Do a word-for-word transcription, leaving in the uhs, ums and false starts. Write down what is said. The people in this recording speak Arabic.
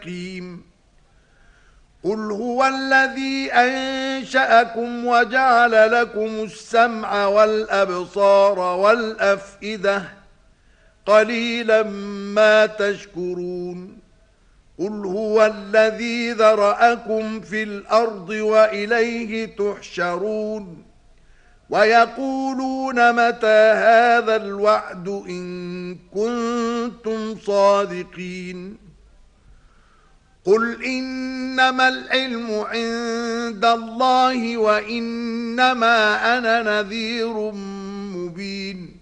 قل هو الذي أنشأكم وجعل لكم السمع والأبصار والأفئدة قليلا ما تشكرون قل هو الذي ذرأكم في الأرض وإليه تحشرون ويقولون متى هذا الوعد إن كنتم صادقين قل إنما العلم عند الله وإنما أنا نذير مبين